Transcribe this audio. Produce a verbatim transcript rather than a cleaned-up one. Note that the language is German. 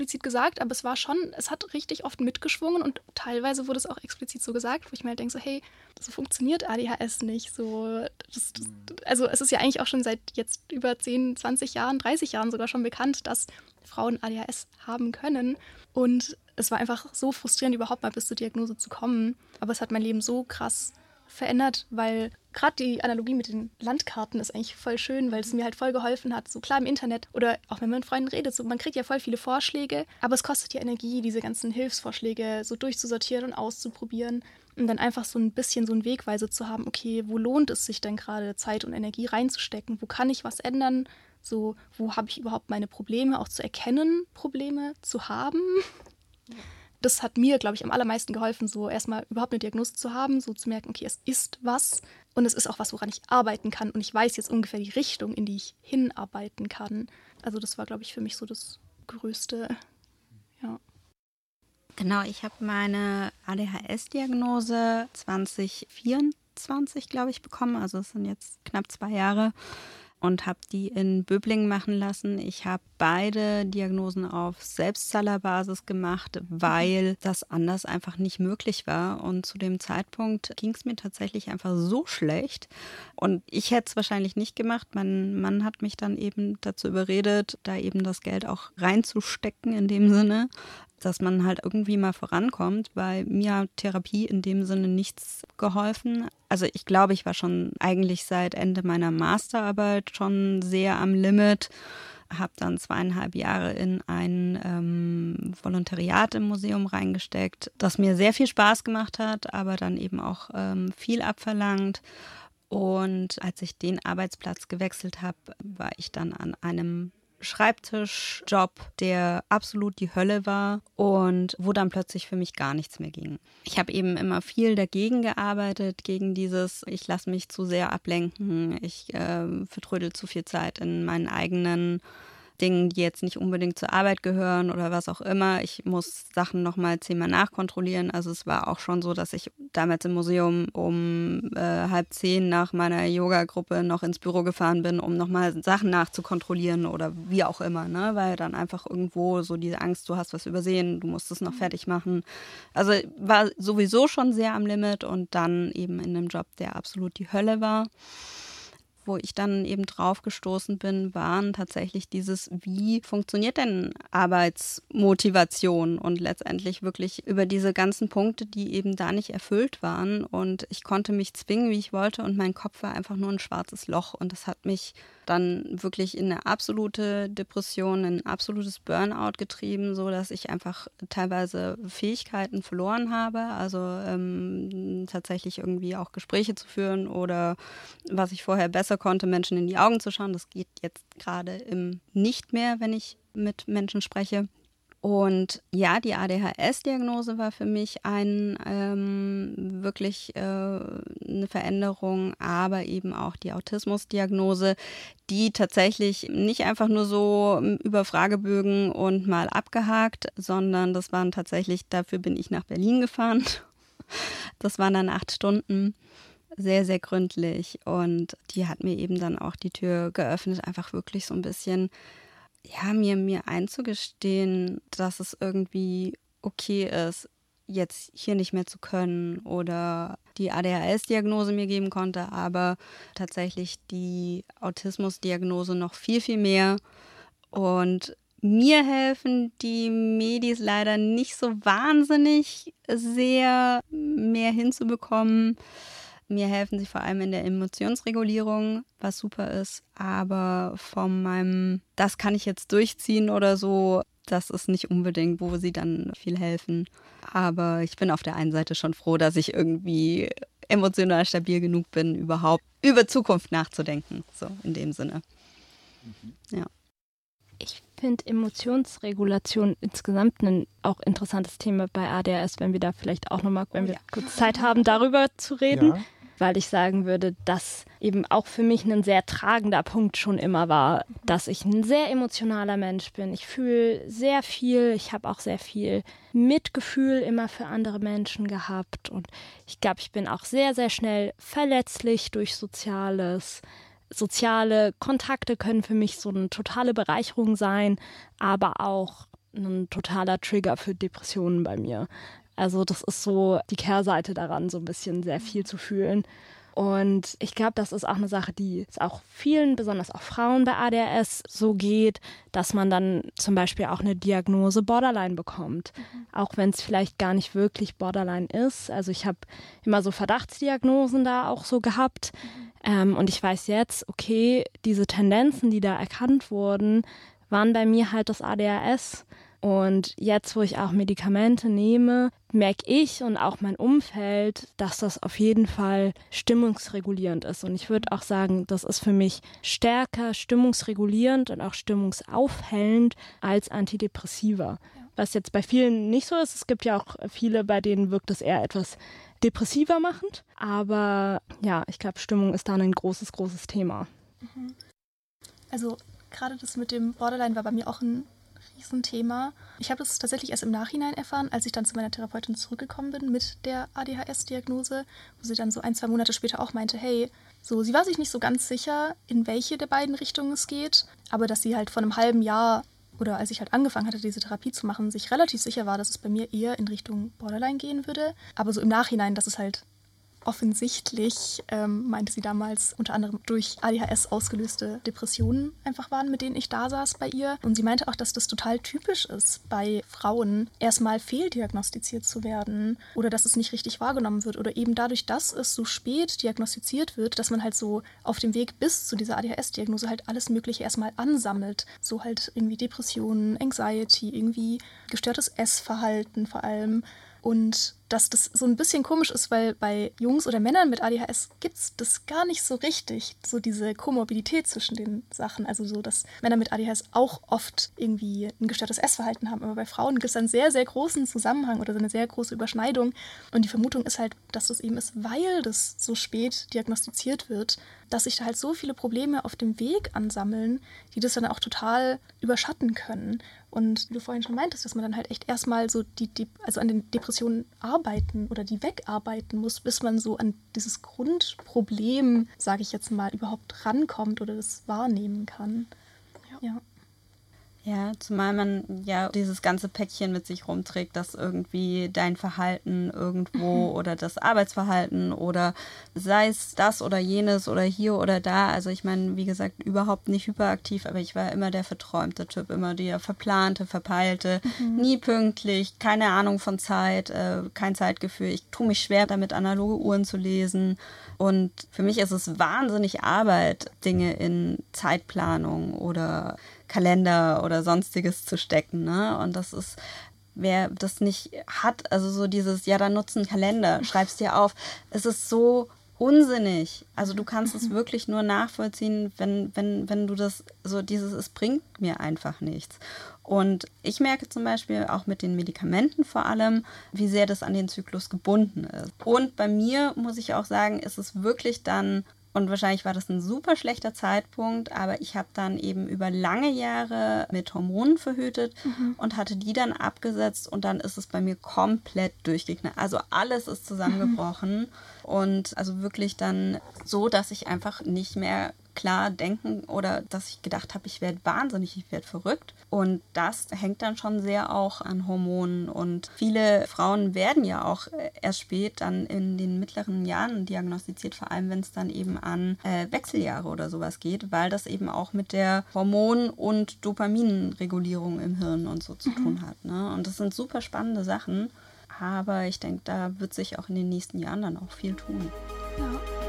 explizit gesagt, aber es war schon, es hat richtig oft mitgeschwungen und teilweise wurde es auch explizit so gesagt, wo ich mir halt denke, so hey, so funktioniert A D H S nicht. So, das, das, also es ist ja eigentlich auch schon seit jetzt über zehn, zwanzig Jahren, dreißig Jahren sogar schon bekannt, dass Frauen A D H S haben können. Und es war einfach so frustrierend, überhaupt mal bis zur Diagnose zu kommen. Aber es hat mein Leben so krass verändert, weil gerade die Analogie mit den Landkarten ist eigentlich voll schön, weil es mir halt voll geholfen hat. So klar im Internet oder auch wenn man mit Freunden redet, so, man kriegt ja voll viele Vorschläge, aber es kostet ja Energie, diese ganzen Hilfsvorschläge so durchzusortieren und auszuprobieren und dann einfach so ein bisschen so einen Wegweise zu haben, okay, wo lohnt es sich denn gerade Zeit und Energie reinzustecken? Wo kann ich was ändern? So, wo habe ich überhaupt meine Probleme, auch zu erkennen, Probleme zu haben? Das hat mir, glaube ich, am allermeisten geholfen, so erstmal überhaupt eine Diagnose zu haben, so zu merken, okay, es ist was und es ist auch was, woran ich arbeiten kann und ich weiß jetzt ungefähr die Richtung, in die ich hinarbeiten kann. Also das war, glaube ich, für mich so das Größte, ja. Genau, ich habe meine A D H S-Diagnose zwanzig vierundzwanzig, glaube ich, bekommen, also es sind jetzt knapp zwei Jahre. Und habe die in Böblingen machen lassen. Ich habe beide Diagnosen auf Selbstzahlerbasis gemacht, weil das anders einfach nicht möglich war. Und zu dem Zeitpunkt ging es mir tatsächlich einfach so schlecht. Und ich hätte es wahrscheinlich nicht gemacht. Mein Mann hat mich dann eben dazu überredet, da eben das Geld auch reinzustecken in dem Sinne, dass man halt irgendwie mal vorankommt, weil mir hat Therapie in dem Sinne nichts geholfen. Also ich glaube, ich war schon eigentlich seit Ende meiner Masterarbeit schon sehr am Limit, habe dann zweieinhalb Jahre in ein ähm, Volontariat im Museum reingesteckt, das mir sehr viel Spaß gemacht hat, aber dann eben auch ähm, viel abverlangt. Und als ich den Arbeitsplatz gewechselt habe, war ich dann an einem Schreibtischjob, der absolut die Hölle war und wo dann plötzlich für mich gar nichts mehr ging. Ich habe eben immer viel dagegen gearbeitet, gegen dieses, ich lasse mich zu sehr ablenken, ich äh, vertrödel zu viel Zeit in meinen eigenen Dingen, die jetzt nicht unbedingt zur Arbeit gehören oder was auch immer. Ich muss Sachen nochmal zehnmal nachkontrollieren. Also es war auch schon so, dass ich damals im Museum um äh, halb zehn nach meiner Yoga-Gruppe noch ins Büro gefahren bin, um nochmal Sachen nachzukontrollieren oder wie auch immer, ne? Weil dann einfach irgendwo so diese Angst, du hast was übersehen, du musst es noch fertig machen. Also war sowieso schon sehr am Limit und dann eben in einem Job, der absolut die Hölle war. Wo ich dann eben drauf gestoßen bin, waren tatsächlich dieses, wie funktioniert denn Arbeitsmotivation und letztendlich wirklich über diese ganzen Punkte, die eben da nicht erfüllt waren und ich konnte mich zwingen, wie ich wollte und mein Kopf war einfach nur ein schwarzes Loch und das hat mich dann wirklich in eine absolute Depression, in ein absolutes Burnout getrieben, so dass ich einfach teilweise Fähigkeiten verloren habe, also ähm, tatsächlich irgendwie auch Gespräche zu führen oder was ich vorher besser konnte, Menschen in die Augen zu schauen. Das geht jetzt gerade im nicht mehr, wenn ich mit Menschen spreche. Und ja, die A D H S-Diagnose war für mich ein, ähm, wirklich äh, eine Veränderung, aber eben auch die Autismus-Diagnose, die tatsächlich nicht einfach nur so über Fragebögen und mal abgehakt, sondern das waren tatsächlich, dafür bin ich nach Berlin gefahren. Das waren dann acht Stunden. Sehr, sehr gründlich und die hat mir eben dann auch die Tür geöffnet, einfach wirklich so ein bisschen, ja, mir, mir einzugestehen, dass es irgendwie okay ist, jetzt hier nicht mehr zu können oder die A D H S-Diagnose mir geben konnte, aber tatsächlich die Autismus-Diagnose noch viel, viel mehr und mir helfen die Medis leider nicht so wahnsinnig sehr mehr hinzubekommen. Mir helfen sie vor allem in der Emotionsregulierung, was super ist. Aber von meinem, das kann ich jetzt durchziehen oder so, das ist nicht unbedingt, wo sie dann viel helfen. Aber ich bin auf der einen Seite schon froh, dass ich irgendwie emotional stabil genug bin, überhaupt über Zukunft nachzudenken. So in dem Sinne. Mhm. Ja. Ich finde Emotionsregulation insgesamt ein auch interessantes Thema bei A D H S, wenn wir da vielleicht auch nochmal, wenn wir kurz Zeit haben, darüber zu reden. Ja. Weil ich sagen würde, dass eben auch für mich ein sehr tragender Punkt schon immer war, dass ich ein sehr emotionaler Mensch bin. Ich fühle sehr viel, ich habe auch sehr viel Mitgefühl immer für andere Menschen gehabt und ich glaube, ich bin auch sehr, sehr schnell verletzlich durch Soziales. Soziale Kontakte können für mich so eine totale Bereicherung sein, aber auch ein totaler Trigger für Depressionen bei mir. Also das ist so die Kehrseite daran, so ein bisschen sehr viel zu fühlen. Und ich glaube, das ist auch eine Sache, die es auch vielen, besonders auch Frauen bei A D H S so geht, dass man dann zum Beispiel auch eine Diagnose Borderline bekommt. Mhm. Auch wenn es vielleicht gar nicht wirklich Borderline ist. Also ich habe immer so Verdachtsdiagnosen da auch so gehabt. Mhm. Ähm, und ich weiß jetzt, okay, diese Tendenzen, die da erkannt wurden, waren bei mir halt das A D H S. Und jetzt, wo ich auch Medikamente nehme, merke ich und auch mein Umfeld, dass das auf jeden Fall stimmungsregulierend ist. Und ich würde auch sagen, das ist für mich stärker stimmungsregulierend und auch stimmungsaufhellend als Antidepressiva. Ja. Was jetzt bei vielen nicht so ist. Es gibt ja auch viele, bei denen wirkt es eher etwas depressiver machend. Aber ja, ich glaube, Stimmung ist da ein großes, großes Thema. Also gerade das mit dem Borderline war bei mir auch ein Thema. Ich habe das tatsächlich erst im Nachhinein erfahren, als ich dann zu meiner Therapeutin zurückgekommen bin mit der A D H S-Diagnose, wo sie dann so ein, zwei Monate später auch meinte, hey, so, sie war sich nicht so ganz sicher, in welche der beiden Richtungen es geht, aber dass sie halt vor einem halben Jahr oder als ich halt angefangen hatte, diese Therapie zu machen, sich relativ sicher war, dass es bei mir eher in Richtung Borderline gehen würde. Aber so im Nachhinein, dass es halt offensichtlich, ähm, meinte sie damals, unter anderem durch A D H S ausgelöste Depressionen einfach waren, mit denen ich da saß bei ihr. Und sie meinte auch, dass das total typisch ist, bei Frauen erstmal fehldiagnostiziert zu werden oder dass es nicht richtig wahrgenommen wird oder eben dadurch, dass es so spät diagnostiziert wird, dass man halt so auf dem Weg bis zu dieser A D H S-Diagnose halt alles Mögliche erstmal ansammelt. So halt irgendwie Depressionen, Anxiety, irgendwie gestörtes Essverhalten vor allem. Und dass das so ein bisschen komisch ist, weil bei Jungs oder Männern mit A D H S gibt es das gar nicht so richtig, so diese Komorbidität zwischen den Sachen. Also so, dass Männer mit A D H S auch oft irgendwie ein gestörtes Essverhalten haben. Aber bei Frauen gibt es einen sehr, sehr großen Zusammenhang oder so eine sehr große Überschneidung. Und die Vermutung ist halt, dass das eben ist, weil das so spät diagnostiziert wird, dass sich da halt so viele Probleme auf dem Weg ansammeln, die das dann auch total überschatten können. Und wie du vorhin schon meintest, dass man dann halt echt erstmal so die, die, also an den Depressionen arbeiten oder die wegarbeiten muss, bis man so an dieses Grundproblem, sage ich jetzt mal, überhaupt rankommt oder das wahrnehmen kann. Ja. ja. Ja, zumal man ja dieses ganze Päckchen mit sich rumträgt, dass irgendwie dein Verhalten irgendwo mhm. oder das Arbeitsverhalten oder sei es das oder jenes oder hier oder da. Also ich meine, wie gesagt, überhaupt nicht hyperaktiv, aber ich war immer der verträumte Typ, immer der verplante, verpeilte, mhm. nie pünktlich, keine Ahnung von Zeit, äh, kein Zeitgefühl. Ich tue mich schwer damit, analoge Uhren zu lesen. Und für mich ist es wahnsinnig Arbeit, Dinge in Zeitplanung oder Kalender oder sonstiges zu stecken, ne? Und das ist, wer das nicht hat, also so dieses, ja, dann nutzt einen Kalender, schreib's dir auf. Es ist so unsinnig. Also du kannst es wirklich nur nachvollziehen, wenn, wenn, wenn du das, so dieses, es bringt mir einfach nichts. Und ich merke zum Beispiel auch mit den Medikamenten vor allem, wie sehr das an den Zyklus gebunden ist. Und bei mir, muss ich auch sagen, ist es wirklich dann, und wahrscheinlich war das ein super schlechter Zeitpunkt, aber ich habe dann eben über lange Jahre mit Hormonen verhütet mhm. und hatte die dann abgesetzt und dann ist es bei mir komplett durchgeknallt. Also alles ist zusammengebrochen mhm. und also wirklich dann so, dass ich einfach nicht mehr klar denken oder dass ich gedacht habe, ich werde wahnsinnig, ich werde verrückt. Und das hängt dann schon sehr auch an Hormonen. Und viele Frauen werden ja auch erst spät dann in den mittleren Jahren diagnostiziert, vor allem wenn es dann eben an äh, Wechseljahre oder sowas geht, weil das eben auch mit der Hormon- und Dopaminregulierung im Hirn und so zu mhm. tun hat. Ne? Und das sind super spannende Sachen. Aber ich denke, da wird sich auch in den nächsten Jahren dann auch viel tun. Ja.